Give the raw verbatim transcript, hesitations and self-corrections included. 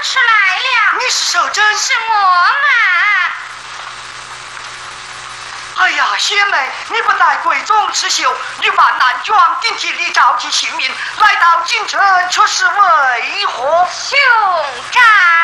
出来了。 你是守贞？ 是我嘛。 哎呀，姐妹，你不在闺中刺绣，女扮男装，顶替李兆基性命，来到京城却是为何？ 兄长。